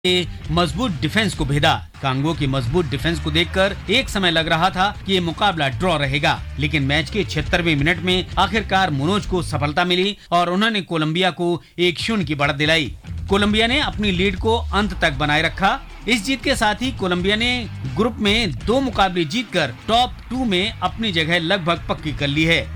मजबूत डिफेंस को भेदा। कांगो की मजबूत डिफेंस को देखकर एक समय लग रहा था कि ये मुकाबला ड्रॉ रहेगा, लेकिन मैच के 76वें मिनट में आखिरकार मुनोज को सफलता मिली और उन्होंने कोलंबिया को 1-0 की बढ़त दिलाई। कोलंबिया ने अपनी लीड को अंत तक बनाए रखा। इस जीत के साथ ही कोलंबिया ने ग्रुप में 2 मुकाबले जीतकर टॉप 2 में अपनी जगह लगभग पक्की कर ली है।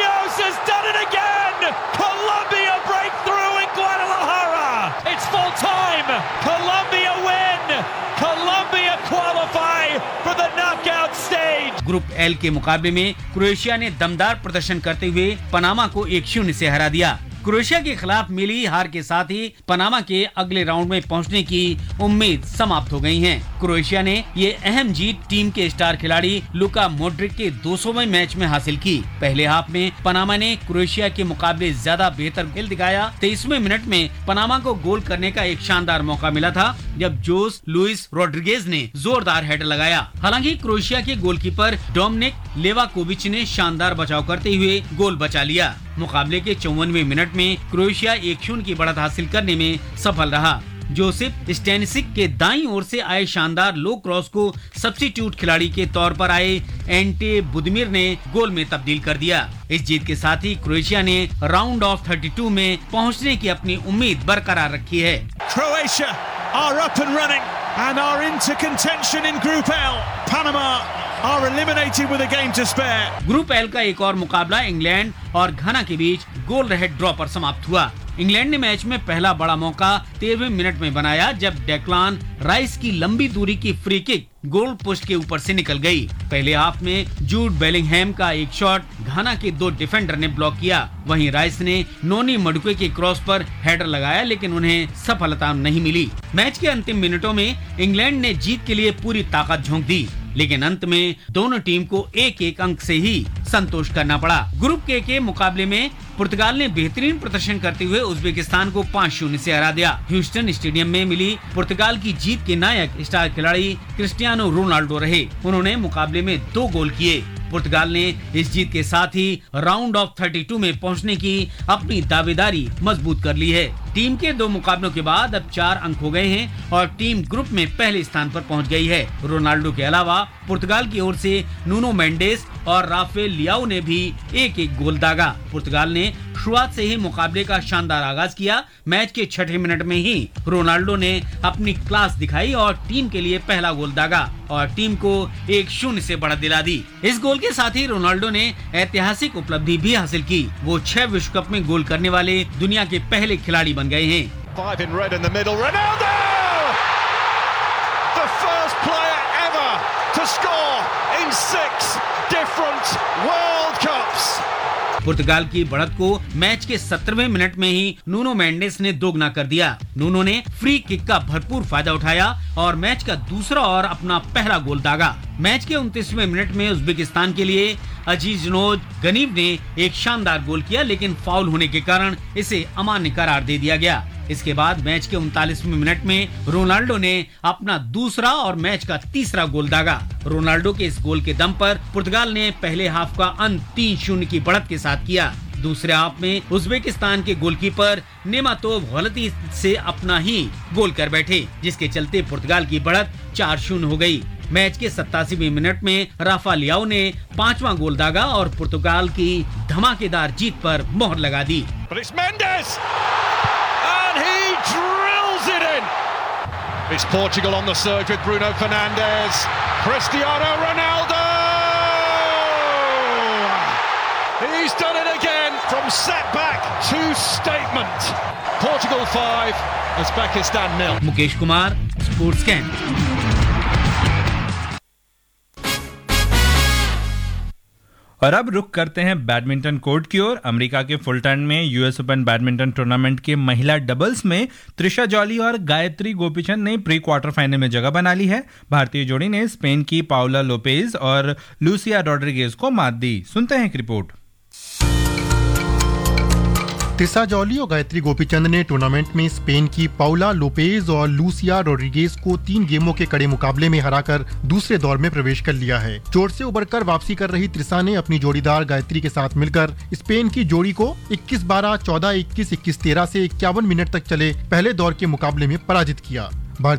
ग्रुप एल के मुकाबले में क्रोएशिया ने दमदार प्रदर्शन करते हुए पनामा को 1-0 से हरा दिया। क्रोएशिया के खिलाफ मिली हार के साथ ही पनामा के अगले राउंड में पहुंचने की उम्मीद समाप्त हो गई है। क्रोएशिया ने ये अहम जीत टीम के स्टार खिलाड़ी लुका मोड्रिक के 200वें मैच में हासिल की। पहले हाफ में पनामा ने क्रोएशिया के मुकाबले ज्यादा बेहतर खेल दिखाया। 23वें मिनट में पनामा को गोल करने का एक शानदार मौका मिला था, जब जोस लुइस रोड्रिगेज ने जोरदार हेडर लगाया। हालांकि क्रोएशिया के गोलकीपर डोमिनिक लेवाकोविच ने शानदार बचाव करते हुए गोल बचा लिया। मुकाबले के 54वें मिनट में क्रोएशिया 1-0 की बढ़त हासिल करने में सफल रहा। जोसेफ स्टैनिसिक के दाईं ओर से आए शानदार लो क्रॉस को सब्स्टिट्यूट खिलाड़ी के तौर पर आए एंटे बुदमिर ने गोल में तब्दील कर दिया। इस जीत के साथ ही क्रोएशिया ने राउंड ऑफ 32 में पहुंचने की अपनी उम्मीद बरकरार रखी है। Croatia are up and running and are into contention in Group L. Panama are eliminated with a game to spare. Group L का एक और मुकाबला इंग्लैंड और घाना के बीच गोल रहित ड्रॉ पर समाप्त हुआ। इंग्लैंड ने मैच में पहला बड़ा मौका 13वें मिनट में बनाया, जब डेक्लान राइस की लंबी दूरी की फ्री किक गोल पोस्ट के ऊपर से निकल गई। पहले हाफ में जूड बेलिंगहैम का एक शॉट घाना के 2 डिफेंडर ने ब्लॉक किया। वहीं राइस ने नोनी मडुके के क्रॉस पर हेडर लगाया, लेकिन उन्हें सफलता नहीं मिली। मैच के अंतिम मिनटों में इंग्लैंड ने जीत के लिए पूरी ताकत झोंक दी, लेकिन अंत में दोनों टीम को 1-1 अंक से ही संतोष करना पड़ा। ग्रुप के मुकाबले में पुर्तगाल ने बेहतरीन प्रदर्शन करते हुए उज्बेकिस्तान को 5-0 से हरा दिया। ह्यूस्टन स्टेडियम में मिली पुर्तगाल की जीत के नायक स्टार खिलाड़ी क्रिस्टियानो रोनाल्डो रहे। उन्होंने मुकाबले में 2 गोल किए। पुर्तगाल ने इस जीत के साथ ही राउंड ऑफ 32 में पहुंचने की अपनी दावेदारी मजबूत कर ली है। टीम के 2 मुकाबलों के बाद अब 4 अंक हो गए हैं और टीम ग्रुप में पहले स्थान पर पहुंच गई है। रोनाल्डो के अलावा पुर्तगाल की ओर से नूनो मेंडेस और राफेल लियाओ ने भी 1-1 गोल दागा। पुर्तगाल ने शुरुआत से ही मुकाबले का शानदार आगाज किया। मैच के 6वें मिनट में ही रोनाल्डो ने अपनी क्लास दिखाई और टीम के लिए पहला गोल दागा और टीम को 1-0 से बढ़त दिला दी। इस गोल के साथ ही रोनाल्डो ने ऐतिहासिक उपलब्धि भी हासिल की। वो 6 विश्व कप में गोल करने वाले दुनिया के पहले खिलाड़ी बन गए हैं। 5 in red in the middle. Ronaldo! The first player ever to score in 6 different World Cups. पुर्तगाल की बढ़त को मैच के 17वें मिनट में ही नूनो मेंडेस ने दोगुना कर दिया। नूनो ने फ्री किक का भरपूर फायदा उठाया और मैच का दूसरा और अपना पहला गोल दागा। मैच के 29वें मिनट में उज्बेकिस्तान के लिए अजीजनोज गनीव ने एक शानदार गोल किया, लेकिन फाउल होने के कारण इसे अमान्य करार दे दिया गया। इसके बाद मैच के 39वें मिनट में रोनाल्डो ने अपना दूसरा और मैच का तीसरा गोल दागा। रोनाल्डो के इस गोल के दम पर पुर्तगाल ने पहले हाफ का अंत 3-0 की बढ़त के साथ किया। दूसरे हाफ में उज्बेकिस्तान के गोलकीपर नेमातोव गलती से अपना ही गोल कर बैठे, जिसके चलते पुर्तगाल की बढ़त 4-0 हो गई। मैच के 87वें मिनट में राफा लियाओ ने 5वां गोल दागा और पुर्तगाल की धमाकेदार जीत पर मोहर लगा दी। Drills it in. It's Portugal on the surge with Bruno Fernandes. Cristiano Ronaldo! He's done it again from setback to statement. Portugal 5, Uzbekistan 0. Mukesh Kumar, sports camp. और अब रुख करते हैं बैडमिंटन कोर्ट की ओर। अमेरिका के फुलटन में यूएस ओपन बैडमिंटन टूर्नामेंट के महिला डबल्स में त्रिशा जॉली और गायत्री गोपीचंद ने प्री क्वार्टर फाइनल में जगह बना ली है। भारतीय जोड़ी ने स्पेन की पाउला लोपेज और लूसिया रॉड्रिगेज को मात दी। सुनते हैं एक रिपोर्ट। त्रिशा जॉली और गायत्री गोपीचंद ने टूर्नामेंट में स्पेन की पाउला लोपेज और लूसिया रोड्रिगेज को 3 गेमों के कड़े मुकाबले में हराकर दूसरे दौर में प्रवेश कर लिया है। चोट से उबरकर वापसी कर रही त्रिशा ने अपनी जोड़ीदार गायत्री के साथ मिलकर स्पेन की जोड़ी को 21-12, 14-21, 21-13 से 51 मिनट तक चले पहले दौर के मुकाबले में पराजित किया।